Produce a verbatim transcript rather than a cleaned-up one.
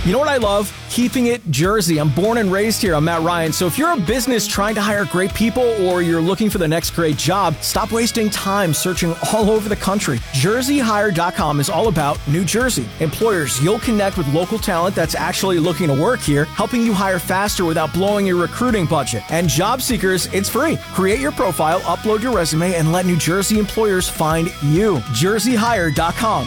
You know what I love? Keeping it Jersey. I'm born and raised here. I'm Matt Ryan. So if you're a business trying to hire great people or you're looking for the next great job, stop wasting time searching all over the country. Jersey Hire dot com is all about New Jersey. Employers, you'll connect with local talent that's actually looking to work here, helping you hire faster without blowing your recruiting budget. And job seekers, it's free. Create your profile, upload your resume, and let New Jersey employers find you. Jersey Hire dot com.